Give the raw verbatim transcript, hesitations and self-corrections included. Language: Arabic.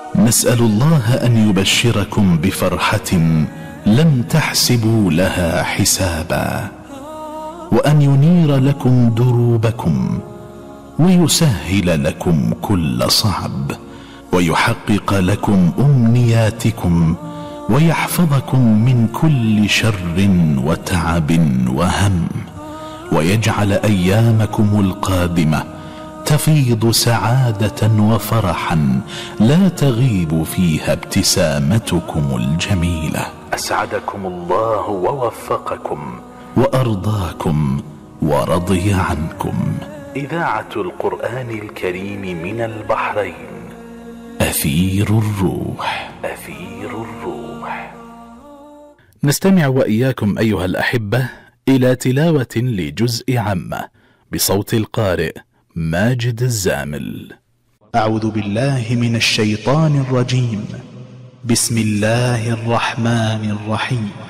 نسأل الله أن يبشركم بفرحة لم تحسبوا لها حسابا، وأن ينير لكم دروبكم، ويسهل لكم كل صعب، ويحقق لكم أمنياتكم، ويحفظكم من كل شر وتعب وهم، ويجعل أيامكم القادمة تفيض سعادة وفرحا لا تغيب فيها ابتسامتكم الجميلة. أسعدكم الله ووفقكم وأرضاكم ورضي عنكم. إذاعة القرآن الكريم من البحرين، أثير الروح. أثير الروح. نستمع وإياكم أيها الأحبة إلى تلاوة لجزء عامة بصوت القارئ ماجد الزامل. أعوذ بالله من الشيطان الرجيم. بسم الله الرحمن الرحيم.